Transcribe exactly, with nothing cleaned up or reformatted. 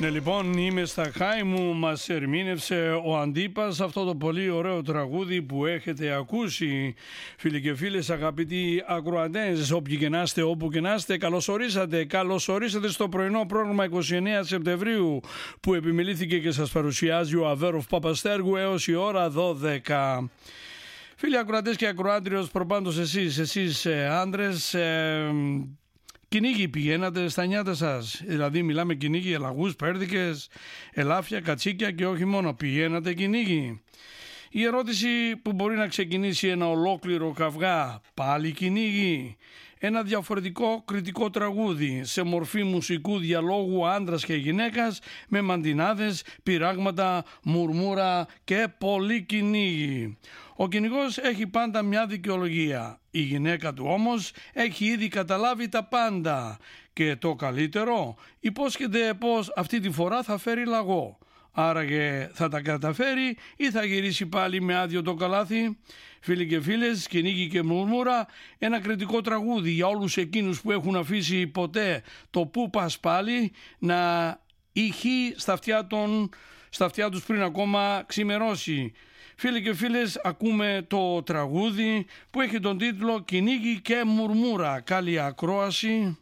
Ναι, λοιπόν, είμαι στα χάη μου, μας ερμήνευσε ο Αντίπας αυτό το πολύ ωραίο τραγούδι που έχετε ακούσει. Φίλοι και φίλες, αγαπητοί ακροατές, όποιοι και να είστε, όπου και να είστε, καλώς ορίσατε, καλώς ορίσατε στο πρωινό πρόγραμμα εικοστή ενάτη Σεπτεμβρίου που επιμελήθηκε και σας παρουσιάζει ο Αβέροφ Παπαστέργου έως η ώρα δώδεκα. Φίλοι ακροατές και ακροάτριος, προπάντως εσείς, εσείς ε, άντρες, ε, κυνήγι πηγαίνατε στα νιάτα σας, δηλαδή μιλάμε κυνήγι ελαγούς, πέρδικες, ελάφια, κατσίκια και όχι μόνο, πηγαίνατε κυνήγι. Η ερώτηση που μπορεί να ξεκινήσει ένα ολόκληρο καυγά, πάλι κυνήγι. Ένα διαφορετικό κριτικό τραγούδι σε μορφή μουσικού διαλόγου άντρας και γυναίκας με μαντινάδες, πειράγματα, μουρμούρα και πολύ κυνήγι. Ο κυνηγός έχει πάντα μια δικαιολογία. Η γυναίκα του όμως έχει ήδη καταλάβει τα πάντα. Και το καλύτερο, υπόσχεται πως αυτή τη φορά θα φέρει λαγό. Άραγε θα τα καταφέρει ή θα γυρίσει πάλι με άδειο το καλάθι? Φίλοι και φίλες, κυνήγι και μουρμούρα, ένα κριτικό τραγούδι για όλους εκείνους που έχουν αφήσει ποτέ το που πας πάλι να ηχεί στα αυτιά, των, στα αυτιά τους πριν ακόμα ξημερώσει. Φίλοι και φίλες, ακούμε το τραγούδι που έχει τον τίτλο «Κυνήγι και μουρμούρα». Καλή ακρόαση.